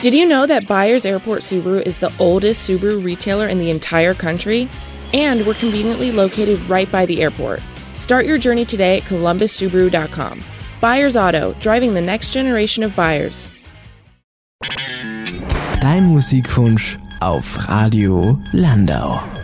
Did you know that Byers Airport Subaru is the oldest Subaru retailer in the entire country? And we're conveniently located right by the airport. Start your journey today at columbussubaru.com. Byers Auto, driving the next generation of buyers. Dein Musikwunsch auf Radio Landau.